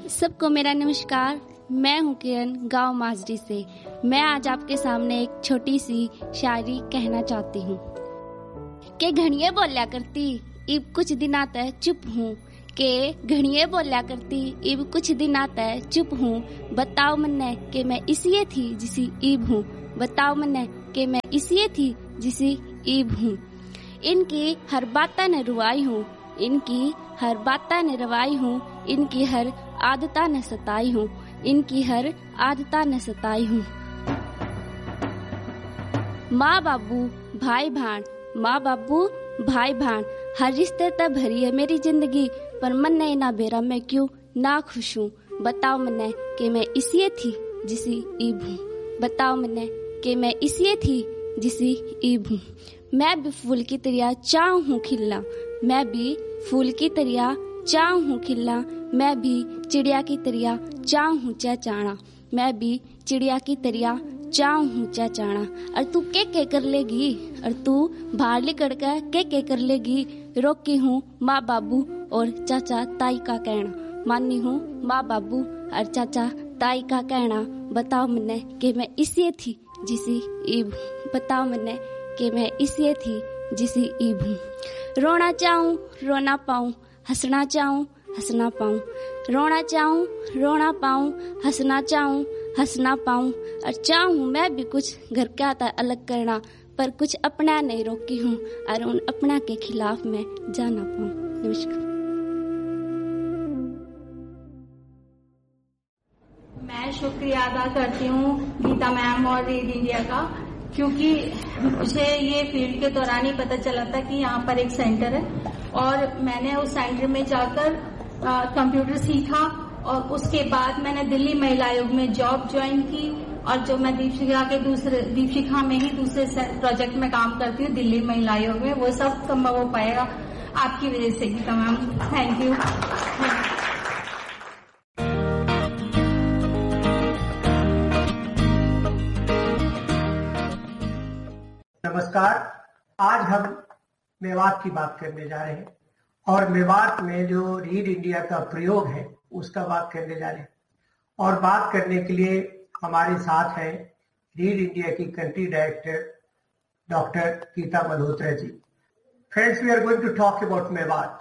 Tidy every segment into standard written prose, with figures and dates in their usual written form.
सबको मेरा नमस्कार। मैं हूँ किरण, गांव माजरी से। मैं आज आपके सामने एक छोटी सी शायरी कहना चाहती हूँ के घड़िये बोल्या करती इब कुछ दिन आता चुप हूँ, के घड़िये बोल्या करती इब कुछ दिन आता चुप हूँ। बताओ मन्ने के मैं इसी थी जिसी ईब हूँ, बताओ मन्ने के मैं इसी थी जिसी ईब हूँ। इनकी हर बाता न रुवाई हूँ, इनकी हर बाता न रवाई हूँ, इनकी हर आदता न सताई हूँ, इनकी हर आदता न सताई हूँ। माँ बाबू भाई भाण, माँ बाबू भाई भाण, हर रिश्ते तब भरी है मेरी जिंदगी, पर मन नहीं ना बेरा मैं क्यों ना खुश हूँ। बताओ मन्ने कि मैं इसी थी जिसी ईब हूँ, बताओ मन्ने कि मैं इसी थी जिसी ईब हूँ। मैं भी फूल की तरह चाहूँ हूँ खिलना, मैं भी फूल की तरह चाहूँ हूँ खिलना, मैं भी चिड़िया की तरह चाहूँ हूँ चहचहाना, मैं भी चिड़िया की तरह चाहूँ हूँ चहचहाना। और तू के कर लेगी, और तू बाहर निकल के कर लेगी। रोकी हूँ माँ बाबू और चाचा ताई का कहना, मानी हूँ माँ बाबू और चाचा ताई का कहना। बताओ मन्ने कि मैं इसी थी जिसी ईब हूँ, बताओ मन्ने कि मैं इसी थी जिसी ईब हूँ। रोना चाहूँ रोना पाऊँ, हंसना चाहूँ हंसना पाऊँ, रोना चाहूँ रोना पाऊँ, हंसना चाहूँ हंसना पाऊँ। और चाहूँ मैं भी कुछ घर का था अलग करना, पर कुछ अपना नहीं रोकी हूँ और उन अपना के खिलाफ मैं जाना पाऊँ। नमस्कार। मैं शुक्रिया अदा करती हूँ गीता मैम और रीड इंडिया का, क्योंकि मुझे ये फील्ड के दौरान ही पता चला था कि यहाँ पर एक सेंटर है, और मैंने उस सेंटर में जाकर कंप्यूटर सीखा, और उसके बाद मैंने दिल्ली महिला आयोग में जॉब ज्वाइन की। और जो मैं दीपशिखा में ही दूसरे प्रोजेक्ट में काम करती हूँ दिल्ली महिला आयोग में, वो सब संभव हो पाएगा आपकी वजह से गीता मैम। Thank you. नमस्कार। आज हम मेवात की बात करने जा रहे हैं, और मेवात में जो रीड इंडिया का प्रयोग है उसका बात करने जा रहे हैं। और बात करने के लिए हमारे साथ है रीड इंडिया की country director doctor Gita Malhotra ji. Friends, we are going to talk about Mewat.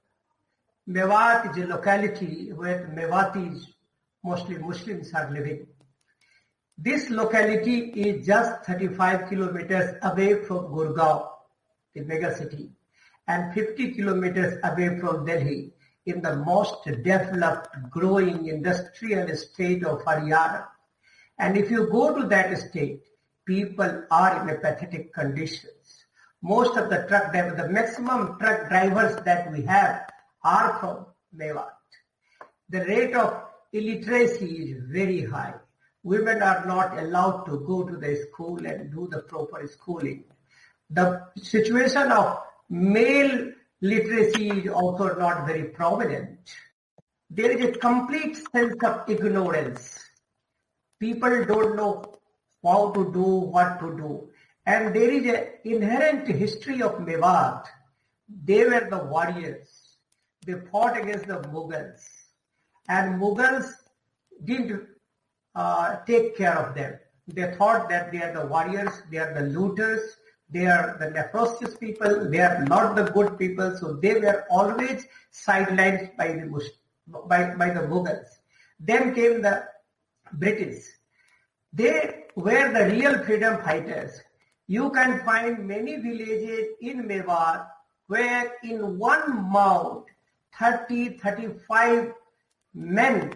Mewat is a locality where Mewatis, mostly Muslims, are living. This locality is just 35 kilometers away from Gurgaon, the mega city, and 50 kilometers away from Delhi, in the most developed, growing industrial state of Haryana. And if you go to that state, people are in a pathetic conditions. Most of the truck drivers, the maximum truck drivers that we have are from Mewat. The rate of illiteracy is very high. Women are not allowed to go to the school and do the proper schooling. The situation of male literacy is also not very prominent. There is a complete sense of ignorance. People don't know how to do, what to do. And there is an inherent history of Mewat. They were the warriors. They fought against the Mughals. And Mughals didn't take care of them. They thought that they are the warriors, they are the looters, they are the nefarious people, they are not the good people. So they were always sidelined by the Mughals. Then came the British. They were the real freedom fighters. You can find many villages in Mewat where in one mound 30-35 men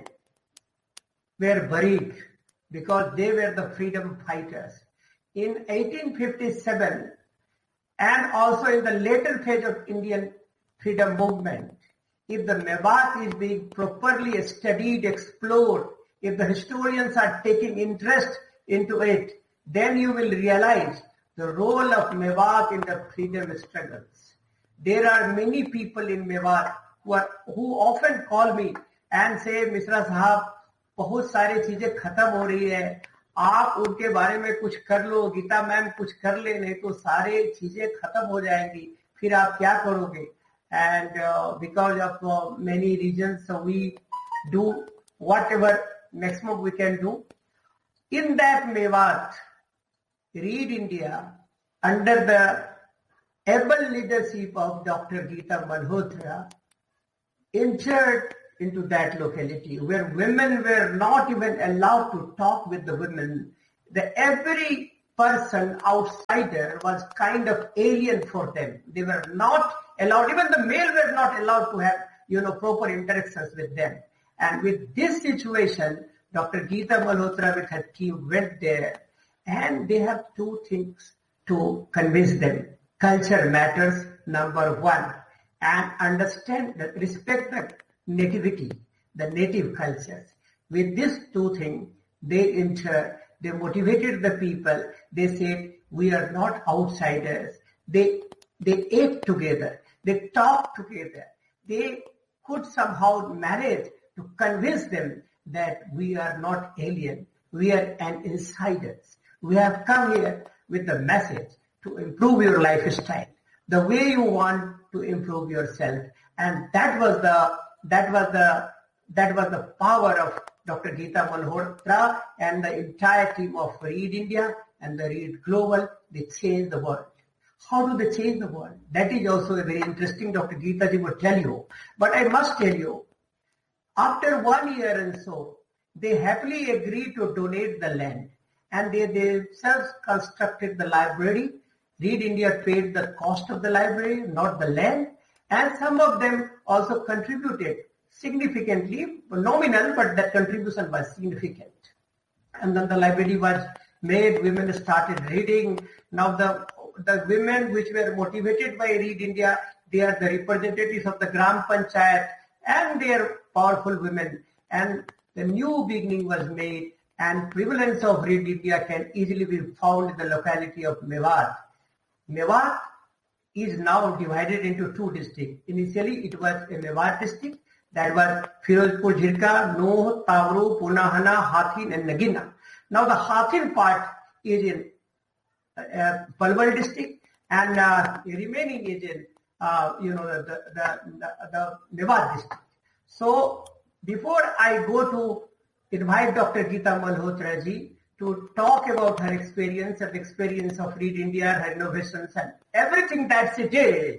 were buried because they were the freedom fighters. In 1857 and also in the later phase of Indian freedom movement, if the Mewat is being properly studied, explored, if the historians are taking interest into it, then you will realize the role of Mewat in the freedom struggles. There are many people in Mewat who often call me and say, Mishra साहब, बहुत सारी चीजें खत्म हो रही है, आप उनके बारे में कुछ कर लो, गीता मैम कुछ कर ले, नहीं तो सारे चीजें खत्म हो जाएंगी, फिर आप क्या करोगे? And because of many reasons, we do whatever maximum we can do. In that Mewat, Read India, under the able leadership of Dr. Geeta Malhotra, entered into that locality where women were not even allowed to talk with the women. Every person outsider was kind of alien for them. They were not allowed, even the male were not allowed to have, proper interactions with them. And with this situation, Dr. Geeta Malhotra with her team went there, and they have two things to convince them. Culture matters, number one, and understand that respect the nativity, the native cultures. With these two things, they motivated the people. They said, we are not outsiders. They ate together. They talked together. They could somehow manage to convince them that we are not alien. We are an insiders. We have come here with the message to improve your lifestyle, the way you want to improve yourself. And that was the power of Dr. Geeta Malhotra and the entire team of Read India and the Read Global. They changed the world. How do they change the world? That is also a very interesting, Dr. Geeta ji will tell you. But I must tell you, after 1 year and so, they happily agreed to donate the land. And they themselves constructed the library. Read India paid the cost of the library, not the land. And some of them also contributed significantly, nominal, but that contribution was significant. And then the library was made, women started reading. Now the women which were motivated by Read India, they are the representatives of the Gram Panchayat, and they are powerful women. And the new beginning was made, and prevalence of Read India can easily be found in the locality of Mewat. Mewat is now divided into two districts. Initially, it was a Mewat district. That was Firozpur, Jhirka, Nuh, Tawru, Punahana, Hathin, and Nagina. Now the Hathin part is in Palwal district, and remaining is in the Mewat district. So before I go to invite Dr. Geeta Malhotra ji to talk about her experience and the experience of Read India, her innovations, and everything that she did.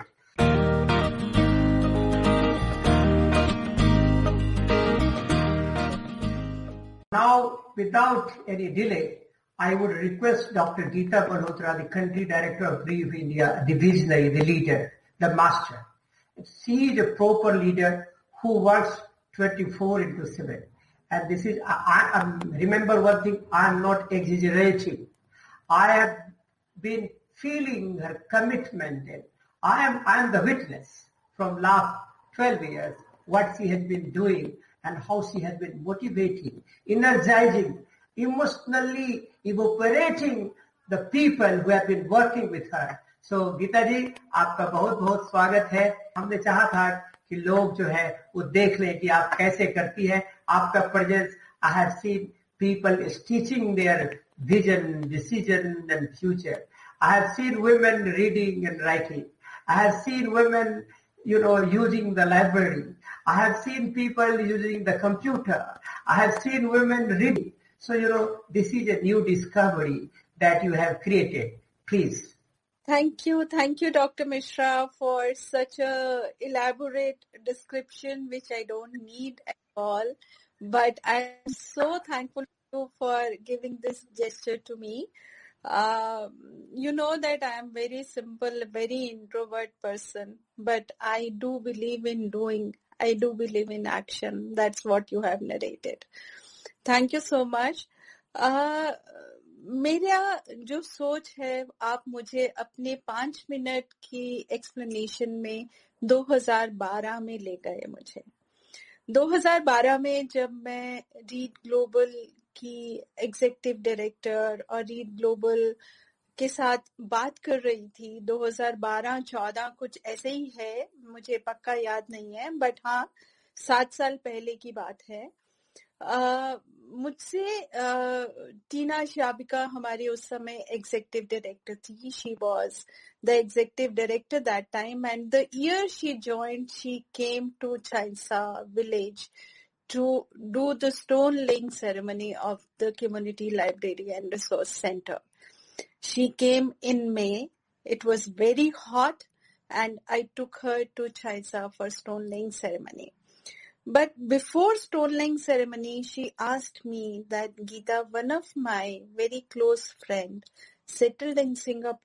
Now, without any delay, I would request Dr. Geeta Malhotra, the country director of Read India, the visionary, the leader, the master. She is a proper leader who works 24/7. And this is, remember one thing, I am not exaggerating. I have been feeling her commitment, and I am the witness from last 12 years what she has been doing and how she has been motivating, energizing, emotionally evaporating the people who have been working with her. So Gita जी, आपका बहुत बहुत स्वागत है. हमने चाहा था कि लोग जो है वो देख लें कि आप कैसे करती है. आपका presence, I have seen people stitching their vision, decision and future. I have seen women reading and writing. I have seen women, using the library. I have seen people using the computer. I have seen women reading. So, this is a new discovery that you have created. Please. Thank you, Dr. Mishra, for such a elaborate description, which I don't need at all. But I'm so thankful to you for giving this gesture to me. You know that I am very simple, very introvert person, but I do believe in doing. I do believe in action. That's what you have narrated. Thank you so much. मेरा जो सोच है, आप मुझे अपने 5 minute की explanation में 2012 में ले गए. मुझे 2012 में जब मैं रीड ग्लोबल की एग्जीक्यूटिव डायरेक्टर और रीड ग्लोबल के साथ बात कर रही थी, 2012-14 कुछ ऐसे ही है, मुझे पक्का याद नहीं है, बट हाँ 7 साल पहले की बात है. मुझसे टीना शाबिका हमारी उस समय एग्जीक्यूटिव डायरेक्टर थी. She was the executive director that time, and the year she joined she came to चाइसा village to do the stone laying ceremony of the Community Library and Resource Center. She came in May. It was very hot, and I took her to Chaisa for stone laying ceremony. But before stone laying ceremony, she asked me that, Geeta, one of my very close friend settled in Singapore